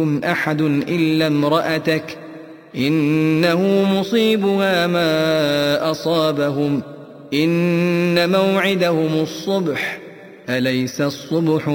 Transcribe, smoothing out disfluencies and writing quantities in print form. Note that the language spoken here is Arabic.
أحد إلا امرأتك إنه مصيبها ما أصابهم إن موعدهم الصبح أليس الصبح